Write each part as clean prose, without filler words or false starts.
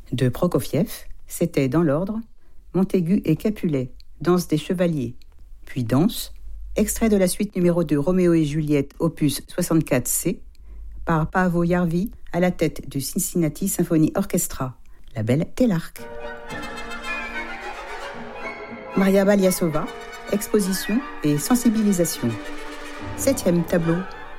De Prokofiev, c'était dans l'ordre Montaigu et Capulet, danse des chevaliers, puis danse, extrait de la suite numéro 2 Roméo et Juliette, opus 64C, par Paavo Järvi à la tête du Cincinnati Symphony Orchestra, la belle Telarc. Maria Valiasova, exposition et sensibilisation. 7e tableau.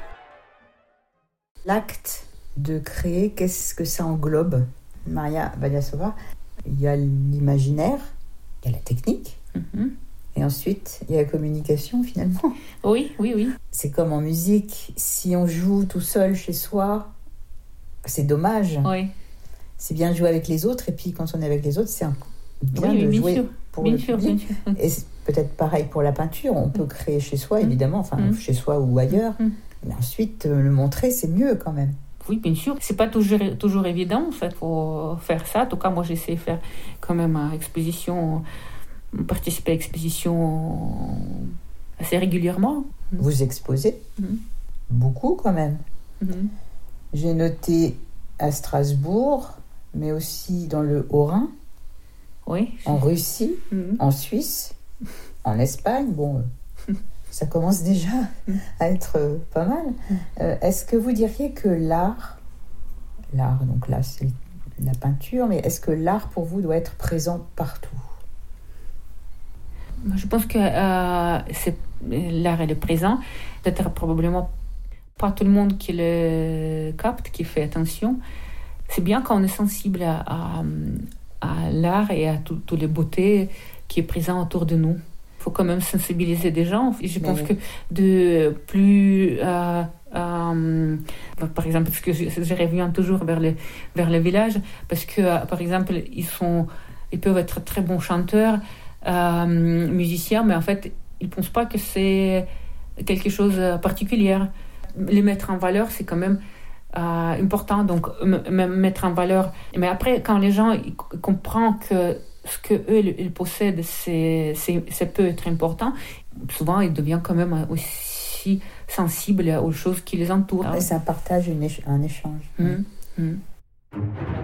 L'acte de créer, qu'est-ce que ça englobe, Maria Valiasova? Il y a l'imaginaire, il y a la technique, et ensuite il y a la communication finalement. Oui. C'est comme en musique, si on joue tout seul chez soi, c'est dommage. Oui. C'est bien de jouer avec les autres, et puis quand on est avec les autres, c'est bien de jouer sûr. pour bien le sûr, public. bien sûr. Et c'est peut-être pareil pour la peinture, on peut créer chez soi évidemment, chez soi ou ailleurs, mais ensuite le montrer c'est mieux quand même. Oui, bien sûr. C'est pas toujours évident, en fait, pour faire ça. En tout cas, moi, j'essaie de faire quand même participer à expositions assez régulièrement. Vous exposez beaucoup quand même. J'ai noté à Strasbourg, mais aussi dans le Haut-Rhin, en Russie, en Suisse, en Espagne. Bon, ça commence déjà à être pas mal. Est-ce que vous diriez que l'art, donc là c'est la peinture, mais est-ce que l'art pour vous doit être présent partout? Je pense que l'art est présent. Peut-être probablement pas tout le monde qui le capte, qui fait attention. C'est bien quand on est sensible à l'art et à toutes les beautés qui est présent autour de nous. Il faut quand même sensibiliser des gens. Je pense que de plus... par exemple, parce que je reviens toujours vers le village, parce que, par exemple, ils peuvent être très bons chanteurs, musiciens, mais en fait, ils ne pensent pas que c'est quelque chose de particulier. Les mettre en valeur, c'est quand même important. Donc, mettre en valeur... Mais après, quand les gens ils comprennent que ce qu'eux, ils possèdent, ça peut être important, souvent, ils deviennent quand même aussi sensibles aux choses qui les entourent. Et ça partage un échange.